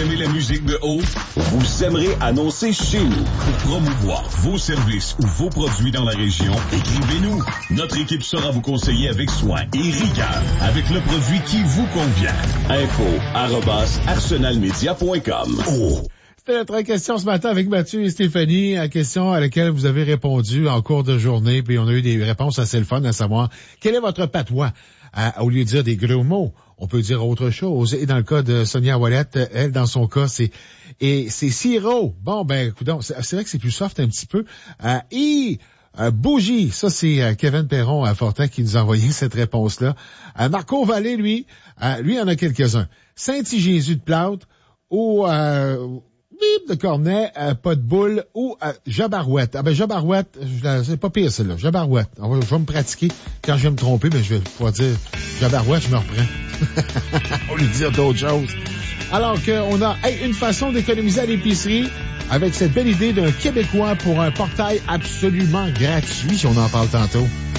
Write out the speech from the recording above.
aimez la musique de haut? Vous aimerez annoncer chez nous. Pour promouvoir vos services ou vos produits dans la région, écrivez-nous. Notre équipe saura vous conseiller avec soin et rigueur avec le produit qui vous convient. info@arsenalmedia.com. Oh. C'était notre question ce matin avec Mathieu et Stéphanie, la question à laquelle vous avez répondu en cours de journée, puis on a eu des réponses assez le fun à savoir quel est votre patois. Au lieu de dire des gros mots, on peut dire autre chose. Et dans le cas de Sonia Wallet, elle, dans son cas, c'est sirop. Bon, ben, écoute, c'est vrai que c'est plus soft un petit peu. Bougie, ça c'est Kevin Perron à Fortin qui nous a envoyé cette réponse-là. Marco Vallée, lui en a quelques-uns. Saint-Jésus de Plâtre ou bip de Cornet, pas de boule ou Jabarouette. Ah ben Jabarouette, c'est pas pire celle-là. Jabarouette. Je vais me pratiquer. Quand je vais me tromper, ben je vais pouvoir dire Jabarouette, je me reprends. On lui dire d'autres choses. Alors qu'on a une façon d'économiser à l'épicerie avec cette belle idée d'un Québécois pour un portail absolument gratuit, si on en parle tantôt.